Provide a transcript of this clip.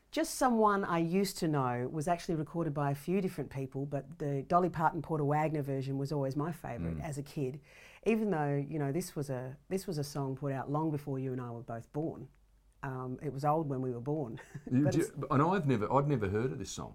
Just someone I used to know. Was actually recorded by a few different people, but the Dolly Parton Porter Wagner version was always my favourite as a kid. Even though, you know, this was a song put out long before you and I were both born. It was old when we were born. And I'd never heard of this song.